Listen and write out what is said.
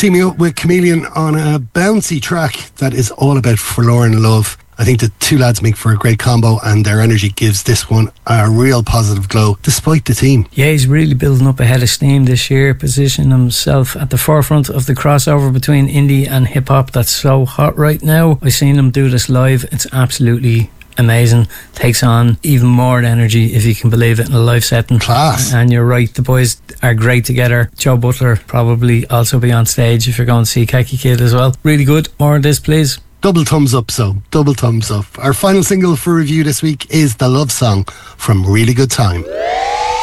Teaming up with Chameleon on a bouncy track that is all about forlorn love. I think the two lads make for a great combo, and their energy gives this one a real positive glow, despite the team. Yeah, he's really building up a head of steam this year, positioning himself at the forefront of the crossover between indie and hip-hop that's so hot right now. I've seen him do this live. It's absolutely amazing. Takes on even more energy, if you can believe it, in a live setting. Class. And you're right, the boys are great together. Joe Butler probably also be on stage if you're going to see Khaki Kid as well. Really good. More of this, please. Double thumbs up, so double thumbs up. Our final single for review this week is The Love Song from Really Good Time.